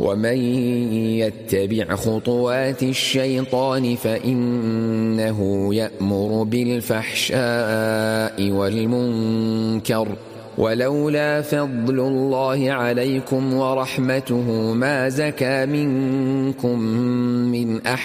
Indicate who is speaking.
Speaker 1: ومن يتبع خطوات الشيطان فإنه يأمر بالفحشاء والمنكر ولولا فضل الله عليكم ورحمته ما زكى منكم من أحد